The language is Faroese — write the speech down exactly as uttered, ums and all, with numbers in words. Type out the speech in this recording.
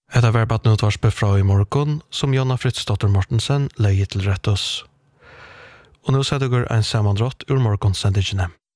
Etta var batt nutvarspe fra i morgon, som Jonna Fritzdotter Mortensen leie til rett oss. Og nå setter jeg en sammandrott ur morgonsendingene.